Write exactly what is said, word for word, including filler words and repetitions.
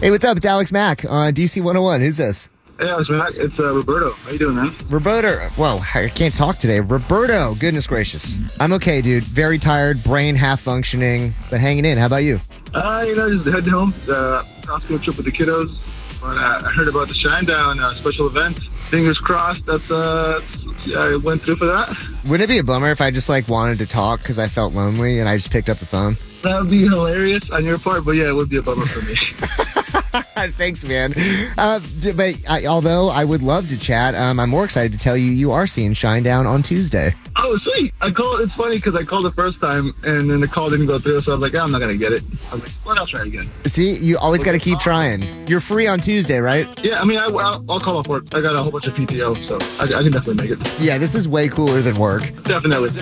Hey, what's up? It's Alex Mack on D C one oh one. Who's this? Hey, Alex Mack. It's uh, Roberto. How you doing, man? Roberto. Whoa, I can't talk today. Roberto, goodness gracious. I'm okay, dude. Very tired, brain half functioning, but hanging in. How about you? Uh, you know, just heading home. Uh, Costco trip with the kiddos. But uh, I heard about the Shinedown uh, special event. Fingers crossed that uh, I went through for that. Wouldn't it be a bummer if I just like wanted to talk because I felt lonely and I just picked up the phone? That would be hilarious on your part, but yeah, it would be a bummer for me. Thanks, man. Uh, but I, although I would love to chat, um, I'm more excited to tell you you are seeing Shinedown on Tuesday. Oh, sweet. I called. It's funny because I called the first time and then the call didn't go through, so I was like, oh, I'm not going to get it. I was like, well, I'll try again. See, you always got to keep trying. You're free on Tuesday, right? Yeah, I mean, I, I'll, I'll call off work. I got a whole bunch of P T O, so I, I can definitely make it. Yeah, this is way cooler than work. Definitely.